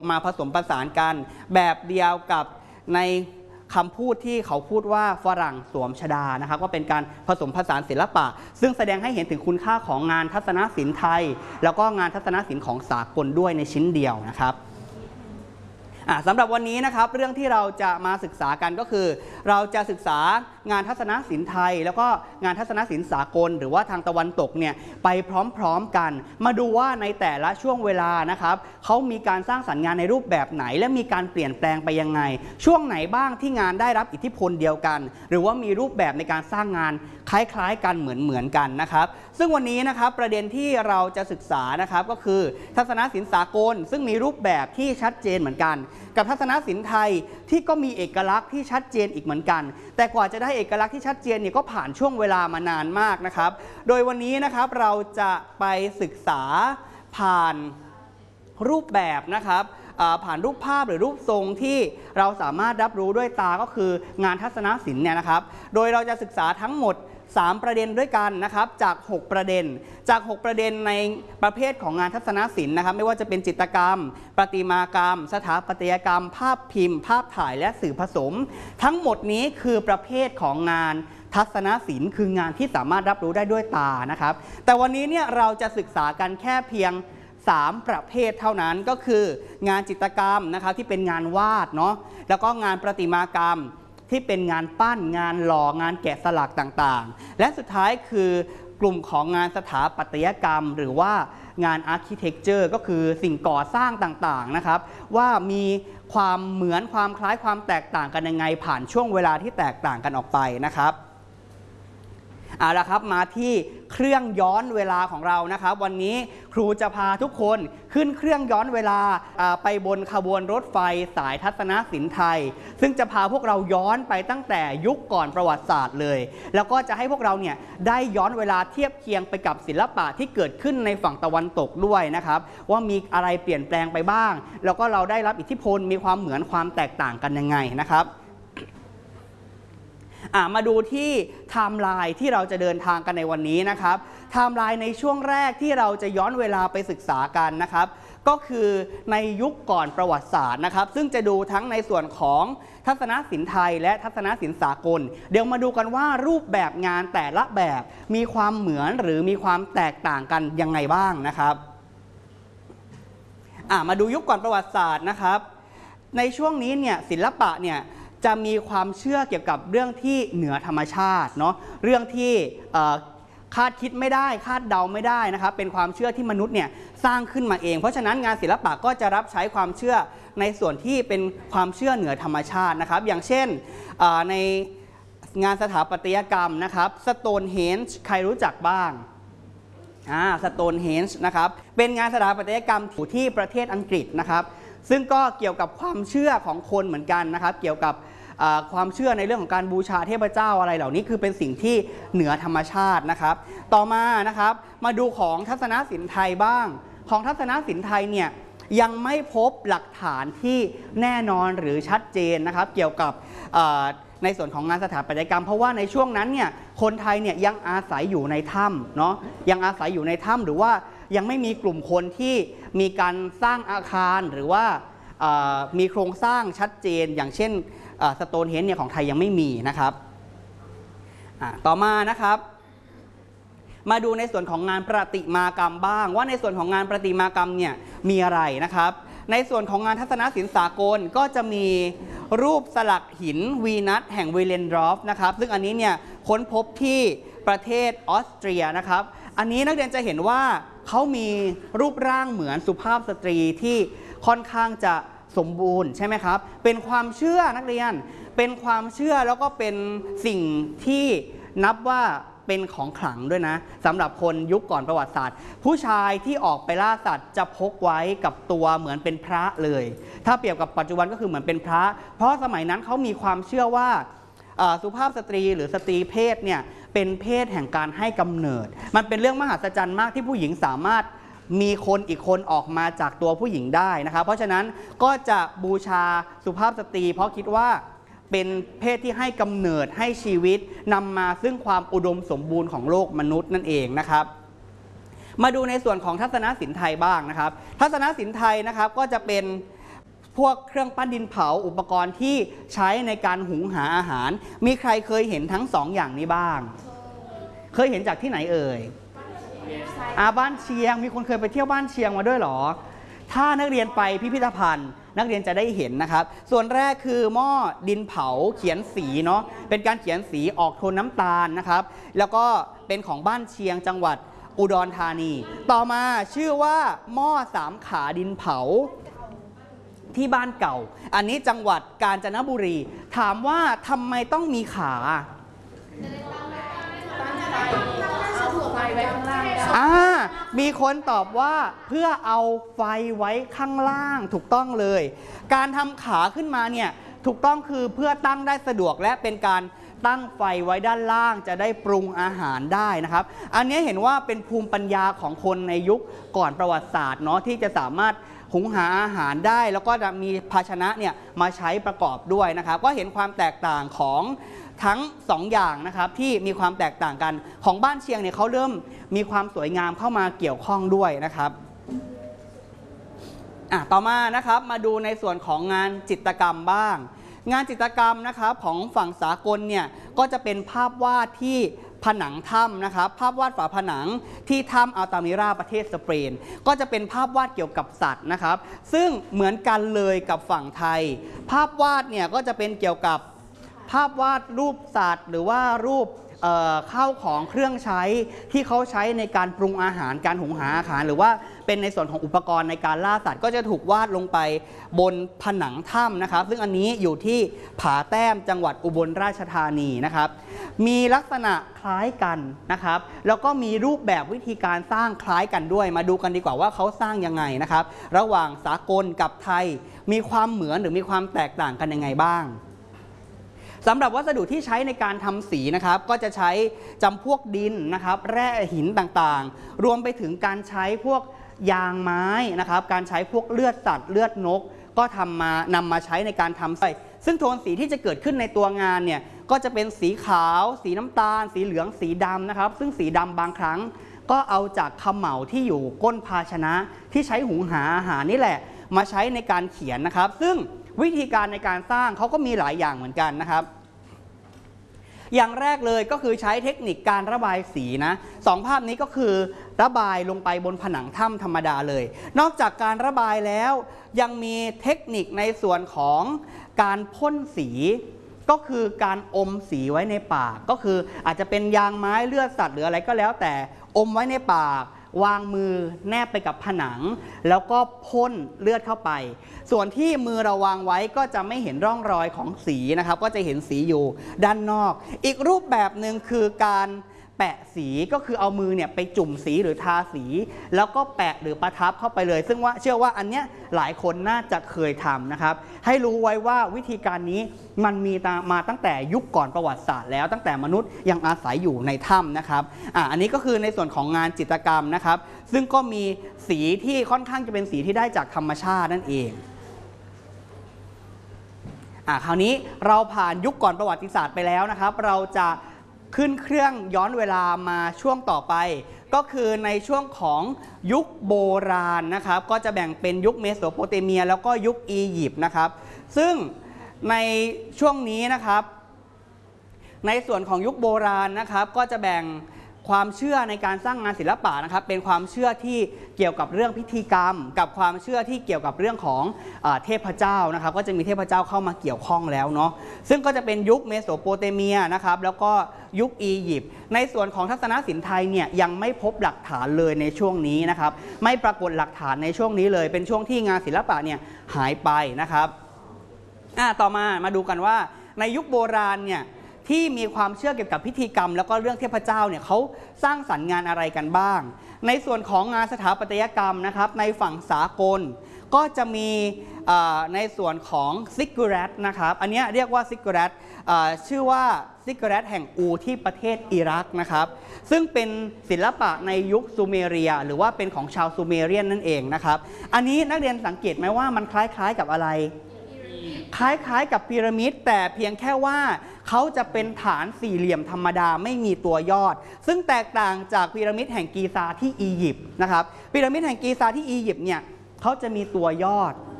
มาผสมผสานกันแบบเดียวกับในคำพูดที่เขาพูดว่าฝรั่งสวมชฎานะครับก็เป็นการผสมผสานศิลปะซึ่งแสดงให้เห็นถึงคุณค่าของงานทัศนศิลป์ไทยแล้วก็งานทัศนศิลป์ของสากลด้วยในชิ้นเดียวนะครับสำหรับวันนี้นะครับเรื่องที่เราจะมาศึกษากันก็คือเราจะศึกษางานทัศนศิลป์ไทยแล้วก็งานทัศนศิลป์สากลหรือว่าทางตะวันตกเนี่ยไปพร้อมๆกันมาดูว่าในแต่ละช่วงเวลานะครับเขามีการสร้างสรรค์งานในรูปแบบไหนและมีการเปลี่ยนแปลงไปยังไงช่วงไหนบ้างที่งานได้รับอิทธิพลเดียวกันหรือว่ามีรูปแบบในการสร้างงานคล้ายๆกันเหมือนกันนะครับซึ่งวันนี้นะครับประเด็นที่เราจะศึกษานะครับก็คือทัศนศิลป์สากลซึ่งมีรูปแบบที่ชัดเจนเหมือนกันกับทัศนศิลป์ไทยที่ก็มีเอกลักษณ์ที่ชัดเจนอีกเหมือนกันแต่กว่าจะได้เอกลักษณ์ที่ชัดเจนเนี่ยก็ผ่านช่วงเวลามานานมากนะครับโดยวันนี้นะครับเราจะไปศึกษาผ่านรูปแบบนะครับผ่านรูปภาพหรือรูปทรงที่เราสามารถรับรู้ด้วยตาก็คืองานทัศนศิลป์เนี่ยนะครับโดยเราจะศึกษาทั้งหมด3ประเด็นด้วยกันนะครับจาก6ประเด็นในประเภทของงานทัศนศิลป์นะครับไม่ว่าจะเป็นจิตรกรรมประติมากรรมสถาปัตยกรรมภาพพิมพ์ภาพถ่ายและสื่อผสมทั้งหมดนี้คือประเภทของงานทัศนศิลป์คืองานที่สามารถรับรู้ได้ด้วยตานะครับแต่วันนี้เนี่ยเราจะศึกษากันแค่เพียง3ประเภทเท่านั้นก็คืองานจิตรกรรมนะครับที่เป็นงานวาดเนาะแล้วก็งานประติมากรรมที่เป็นงานปั้นงานหล่องานแกะสลักต่างๆและสุดท้ายคือกลุ่มของงานสถาปัตยกรรมหรือว่างานอาร์คิเทคเจอร์ก็คือสิ่งก่อสร้างต่างๆนะครับว่ามีความเหมือนความคล้ายความแตกต่างกันยังไงผ่านช่วงเวลาที่แตกต่างกันออกไปนะครับเอาละครับมาที่เครื่องย้อนเวลาของเรานะครับวันนี้ครูจะพาทุกคนขึ้นเครื่องย้อนเวลาไปบนขบวนรถไฟสายทัศนศิลป์ไทยซึ่งจะพาพวกเราย้อนไปตั้งแต่ยุคก่อนประวัติศาสตร์เลยแล้วก็จะให้พวกเราเนี่ยได้ย้อนเวลาเทียบเคียงไปกับศิลปะที่เกิดขึ้นในฝั่งตะวันตกด้วยนะครับว่ามีอะไรเปลี่ยนแปลงไปบ้างแล้วก็เราได้รับอิทธิพลมีความเหมือนความแตกต่างกันยังไงนะครับมาดูที่ไทม์ไลน์ที่เราจะเดินทางกันในวันนี้นะครับไทม์ไลน์ในช่วงแรกที่เราจะย้อนเวลาไปศึกษากันนะครับก็คือในยุคก่อนประวัติศาสตร์นะครับซึ่งจะดูทั้งในส่วนของทัศนศิลป์ไทยและทัศนศิลป์สากลเดี๋ยวมาดูกันว่ารูปแบบงานแต่ละแบบมีความเหมือนหรือมีความแตกต่างกันยังไงบ้างนะครับมาดูยุคก่อนประวัติศาสตร์นะครับในช่วงนี้เนี่ยศิลปะเนี่ยจะมีความเชื่อเกี่ยวกับเรื่องที่เหนือธรรมชาติเนาะเรื่องที่คาดคิดไม่ได้คาดเดาไม่ได้นะครับเป็นความเชื่อที่มนุษย์เนี่ยสร้างขึ้นมาเองเพราะฉะนั้นงานศิลปะก็จะรับใช้ความเชื่อในส่วนที่เป็นความเชื่อเหนือธรรมชาตินะครับอย่างเช่นในงานสถาปัตยกรรมนะครับสโตนเฮนจ์ใครรู้จักบ้างสโตนเฮนจ์นะครับเป็นงานสถาปัตยกรรมที่ประเทศอังกฤษนะครับซึ่งก็เกี่ยวกับความเชื่อของคนเหมือนกันนะครับเกี่ยวกับความเชื่อในเรื่องของการบูชาเทพเจ้าอะไรเหล่านี้คือเป็นสิ่งที่เหนือธรรมชาตินะครับต่อมานะครับมาดูของทัศนศิลป์ไทยบ้างของทัศนศิลป์ไทยเนี่ยยังไม่พบหลักฐานที่แน่นอนหรือชัดเจนนะครับเกี่ยวกับในส่วนของงานสถาปัตยกรรมเพราะว่าในช่วงนั้นเนี่ยคนไทยเนี่ยยังอาศัยอยู่ในถ้ำเนาะยังอาศัยอยู่ในถ้ำหรือว่ายังไม่มีกลุ่มคนที่มีการสร้างอาคารหรือว่ามีโครงสร้างชัดเจนอย่างเช่นสโตนเฮนจ์เนี่ยของไทยยังไม่มีนะครับต่อมานะครับมาดูในส่วนของงานประติมากรรมบ้างว่าในส่วนของงานประติมากรรมเนี่ยมีอะไรนะครับในส่วนของงานทัศนศิลป์สากลก็จะมีรูปสลักหินวีนัสแห่งวิเลนดรอฟนะครับซึ่งอันนี้เนี่ยค้นพบที่ประเทศออสเตรียนะครับอันนี้นักเรียนจะเห็นว่าเขามีรูปร่างเหมือนสุภาพสตรีที่ค่อนข้างจะสมบูรณ์ใช่ไหมครับเป็นความเชื่อนักเรียนเป็นความเชื่อแล้วก็เป็นสิ่งที่นับว่าเป็นของขลังด้วยนะสำหรับคนยุคก่อนประวัติศาสตร์ผู้ชายที่ออกไปล่าสัตว์จะพกไว้กับตัวเหมือนเป็นพระเลยถ้าเปรียบกับปัจจุบันก็คือเหมือนเป็นพระเพราะสมัยนั้นเขามีความเชื่อว่าสุภาพสตรีหรือสตรีเพศเนี่ยเป็นเพศแห่งการให้กำเนิดมันเป็นเรื่องมหัศจรรย์มากที่ผู้หญิงสามารถมีคนอีกคนออกมาจากตัวผู้หญิงได้นะครับเพราะฉะนั้นก็จะบูชาสุภาพสตรีเพราะคิดว่าเป็นเพศที่ให้กำเนิดให้ชีวิตนำมาซึ่งความอุดมสมบูรณ์ของโลกมนุษย์นั่นเองนะครับมาดูในส่วนของทัศนศิลป์ไทยบ้างนะครับทัศนศิลป์ไทยนะครับก็จะเป็นพวกเครื่องปั้นดินเผาอุปกรณ์ที่ใช้ในการหุงหาอาหารมีใครเคยเห็นทั้ง2 อย่างนี้บ้างเคยเห็นจากที่ไหนเอ่ยบ้านเชียงมีคนเคยไปเที่ยวบ้านเชียงมาด้วยหรอถ้านักเรียนไปพิพิธภัณฑ์นักเรียนจะได้เห็นนะครับส่วนแรกคือหม้อดินเผาเขียนสีเนาะเป็นการเขียนสีออกโทนน้ำตาลนะครับแล้วก็เป็นของบ้านเชียงจังหวัดอุดรธานีต่อมาชื่อว่าหม้อ3 ขาดินเผาที่บ้านเก่าอันนี้จังหวัดกาญจนบุรีถามว่าทำไมต้องมีขามีคนตอบว่าเพื่อเอาไฟไว้ข้างล่างถูกต้องเลยการทำขาขึ้นมาเนี่ยถูกต้องคือเพื่อตั้งได้สะดวกและเป็นการตั้งไฟไว้ด้านล่างจะได้ปรุงอาหารได้นะครับอันนี้เห็นว่าเป็นภูมิปัญญาของคนในยุคก่อนประวัติศาสตร์เนาะที่จะสามารถหุงหาอาหารได้แล้วก็จะมีภาชนะเนี่ยมาใช้ประกอบด้วยนะครับก็เห็นความแตกต่างของทั้ง2 อย่างนะครับที่มีความแตกต่างกันของบ้านเชียงเนี่ยเขาเริ่มมีความสวยงามเข้ามาเกี่ยวข้องด้วยนะครับต่อมานะครับมาดูในส่วนของงานจิตรกรรมบ้างงานจิตรกรรมนะครับของฝั่งสากลเนี่ยก็จะเป็นภาพวาดที่ผนังถ้ำนะครับภาพวาดฝาผนังที่ถ้ำอัลตามิราประเทศสเปนก็จะเป็นภาพวาดเกี่ยวกับสัตว์นะครับซึ่งเหมือนกันเลยกับฝั่งไทยภาพวาดเนี่ยก็จะเป็นเกี่ยวกับภาพวาดรูปสัตว์หรือว่ารูปข้าวของเครื่องใช้ที่เขาใช้ในการปรุงอาหารการหุงหาอาหารหรือว่าเป็นในส่วนของอุปกรณ์ในการล่าสัตว์ก็จะถูกวาดลงไปบนผนังถ้ำนะครับซึ่งอันนี้อยู่ที่ผาแต้มจังหวัดอุบลราชธานีนะครับมีลักษณะคล้ายกันนะครับแล้วก็มีรูปแบบวิธีการสร้างคล้ายกันด้วยมาดูกันดีกว่าว่าเขาสร้างยังไงนะครับระหว่างสากลกับไทยมีความเหมือนหรือมีความแตกต่างกันยังไงบ้างสำหรับวัสดุที่ใช้ในการทำสีนะครับก็จะใช้จำพวกดินนะครับแร่หินต่างๆรวมไปถึงการใช้พวกยางไม้นะครับการใช้พวกเลือดสัตว์เลือดนกก็นำมาใช้ในการทำใส่ซึ่งโทนสีที่จะเกิดขึ้นในตัวงานเนี่ยก็จะเป็นสีขาวสีน้ำตาลสีเหลืองสีดำนะครับซึ่งสีดำบางครั้งก็เอาจากเขม่าที่อยู่ก้นภาชนะที่ใช้หุงหาอาหารนี่แหละมาใช้ในการเขียนนะครับซึ่งวิธีการในการสร้างเขาก็มีหลายอย่างเหมือนกันนะครับอย่างแรกเลยก็คือใช้เทคนิคการระบายสีนะ2 ภาพนี้ก็คือระบายลงไปบนผนังถ้ำธรรมดาเลยนอกจากการระบายแล้วยังมีเทคนิคในส่วนของการพ่นสีก็คือการอมสีไว้ในปากก็คืออาจจะเป็นยางไม้เลือดสัตว์หรืออะไรก็แล้วแต่อมไว้ในปากวางมือแนบไปกับผนังแล้วก็พ่นเลือดเข้าไปส่วนที่มือเราวางไว้ก็จะไม่เห็นร่องรอยของสีนะครับก็จะเห็นสีอยู่ด้านนอกอีกรูปแบบหนึ่งคือการแปะสีก็คือเอามือเนี่ยไปจุ่มสีหรือทาสีแล้วก็แปะหรือประทับเข้าไปเลยซึ่งว่าเชื่อว่าอันเนี้ยหลายคนน่าจะเคยทำนะครับให้รู้ไว้ว่าวิธีการนี้มันมีมาตั้งแต่ยุคก่อนประวัติศาสตร์แล้วตั้งแต่มนุษย์ยังอาศัยอยู่ในถ้ำนะครับอันนี้ก็คือในส่วนของงานจิตรกรรมนะครับซึ่งก็มีสีที่ค่อนข้างจะเป็นสีที่ได้จากธรรมชาตินั่นเองคราวนี้เราผ่านยุคก่อนประวัติศาสตร์ไปแล้วนะครับเราจะขึ้นเครื่องย้อนเวลามาช่วงต่อไปก็คือในช่วงของยุคโบราณนะครับก็จะแบ่งเป็นยุคเมโสโปเตเมียแล้วก็ยุคอียิปต์นะครับซึ่งในช่วงนี้นะครับในส่วนของยุคโบราณนะครับก็จะแบ่งความเชื่อในการสร้างงานศิลปะนะครับเป็นความเชื่อที่เกี่ยวกับเรื่องพิธีกรรมกับความเชื่อที่เกี่ยวกับเรื่องของเทพเจ้านะครับก็จะมีเทพเจ้าเข้ามาเกี่ยวข้องแล้วเนาะซึ่งก็จะเป็นยุคเมโสโปเตเมียนะครับแล้วก็ยุคอียิปต์ในส่วนของทัศนศิลป์ไทยเนี่ยยังไม่พบหลักฐานเลยในช่วงนี้นะครับไม่ปรากฏหลักฐานในช่วงนี้เลยเป็นช่วงที่งานศิลปะเนี่ยหายไปนะครับต่อมาดูกันว่าในยุคโบราณเนี่ยที่มีความเชื่อเกี่ยวกับพิธีกรรมแล้วก็เรื่องเทพเจ้าเนี่ยเขาสร้างสรรค์งานอะไรกันบ้างในส่วนของงานสถาปัตยกรรมนะครับในฝั่งสากลก็จะมีในส่วนของซิกกุแรตนะครับอันนี้เรียกว่าซิกกุแรตชื่อว่าซิกกุแรตแห่งอูที่ประเทศอิรักนะครับซึ่งเป็นศิลปะในยุคซูเมเรียหรือว่าเป็นของชาวซูเมเรียนนั่นเองนะครับอันนี้นักเรียนสังเกตไหมว่ามันคล้ายๆกับอะไรคล้ายๆกับพีระมิดแต่เพียงแค่ว่าเขาจะเป็นฐานสี่เหลี่ยมธรรมดาไม่มีตัวยอดซึ่งแตกต่างจากพีระมิดแห่งกีซาที่อียิปต์นะครับพีระมิดแห่งกีซาที่อียิปต์เนี่ยเขาจะมีตัวยอด